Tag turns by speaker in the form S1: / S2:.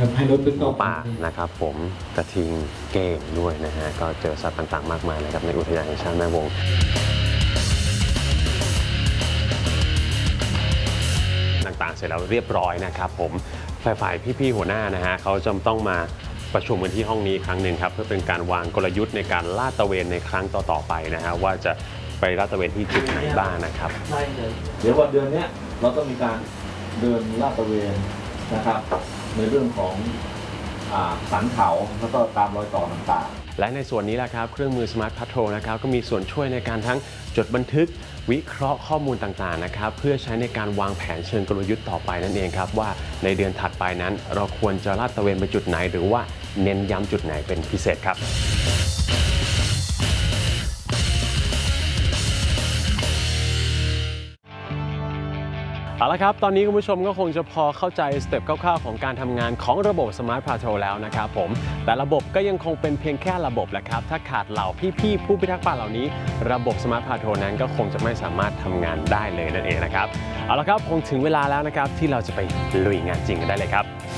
S1: ให้รถเป็น
S2: ป่านะครับผมกระทิงเก้งด้วยนะฮะก็เจอสัตว์ต่างๆมากมายนะครับในอุทยานแห่งชาติแม่วงต่างๆเสร็จแล้วเรียบร้อยนะครับผมฝ่ายพี่ๆหัวหน้านะฮะเขาจะต้องมาประชุมกันที่ห้องนี้ครั้งหนึ่งครับเพื่อเป็นการวางกลยุทธ์ในการลาดตระเวนในครั้งต่อๆไปนะฮะว่าจะไปลาดตระเวนที่จุดไหนบ้างนะครับ
S1: ใช่เลยเดี๋ยววันเดือนนี้เราต้องมีการเดินลาดตระเวนนะครับในเรื่องของสันเขาแล้วก็ตามรอยต่อต่างๆ
S2: และในส่วนนี้แหละครับเครื่องมือ Smart Patrol นะครับก็มีส่วนช่วยในการทั้งจดบันทึกวิเคราะห์ข้อมูลต่างๆนะครับเพื่อใช้ในการวางแผนเชิงกลยุทธ์ต่อไปนั่นเองครับว่าในเดือนถัดไปนั้นเราควรจะลาดตระเวนไปจุดไหนหรือว่าเน้นย้ำจุดไหนเป็นพิเศษครับเอาละครับตอนนี้คุณผู้ชมก็คงจะพอเข้าใจสเต็ปคร่าวๆของการทำงานของระบบ Smart Patrol แล้วนะครับผมแต่ระบบก็ยังคงเป็นเพียงแค่ระบบแหละครับถ้าขาดเหล่าพี่ๆผู้พิทักษ์ป่าเหล่านี้ระบบ Smart Patrol นั้นก็คงจะไม่สามารถทำงานได้เลยนั่นเองนะครับเอาละครับคงถึงเวลาแล้วนะครับที่เราจะไปลุยงานจริงกันได้เลยครับ